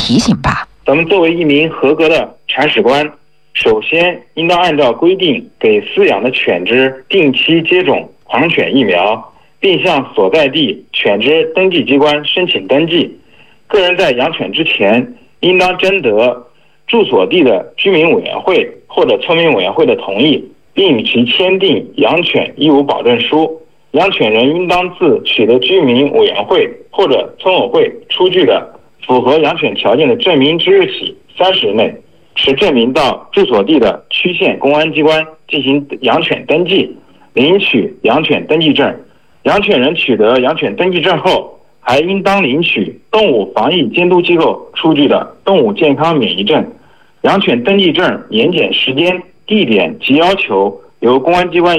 提醒吧。 咱们作为一名合格的铲屎官，首先应当按照规定给饲养的犬只定期接种狂犬疫苗，并向所在地犬只登记机关申请登记。个人在养犬之前，应当征得住所地的居民委员会或者村民委员会的同意，并与其签订养犬义务保证书。养犬人应当自取得居民委员会或者村委会出具的符合养犬条件的证明之日起30日内，持证明到住所地的区县公安机关进行养犬登记，领取养犬登记证。养犬人取得养犬登记证后，还应当领取动物防疫监督机构出具的动物健康免疫证。养犬登记证年检时间、地点及要求由公安机关